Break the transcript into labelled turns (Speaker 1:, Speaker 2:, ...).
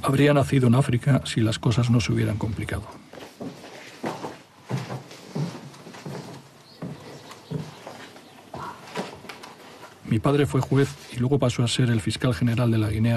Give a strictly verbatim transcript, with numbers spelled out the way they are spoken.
Speaker 1: Habría nacido en África si las cosas no se hubieran complicado. Mi padre fue juez y luego pasó a ser el fiscal general de la Guinea